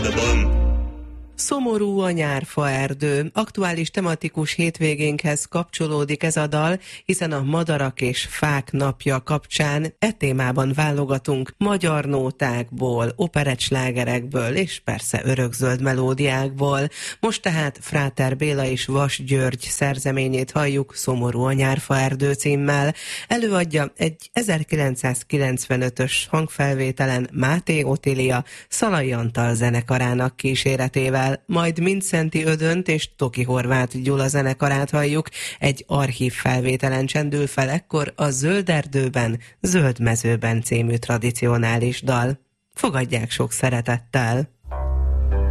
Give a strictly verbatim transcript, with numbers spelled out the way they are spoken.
Szomorú a nyárfa erdő. Aktuális tematikus hétvégénkhez kapcsolódik ez a dal, hiszen a Madarak és Fák napja kapcsán e témában válogatunk magyar nótákból, operettslágerekből és persze örökzöld melódiákból. Most tehát Fráter Béla és Vas György szerzeményét halljuk Szomorú a nyárfa erdő címmel. Előadja egy ezerkilencszázkilencvenötös hangfelvételen Máté Otília Szalai Antal zenekarának kíséretével. Majd Mindszenty Ödönt és Toki Horváth Gyula zenekarát halljuk, egy archív felvételen csendül fel ekkor a Zöld erdőben, zöld mezőben című tradicionális dal. Fogadják sok szeretettel!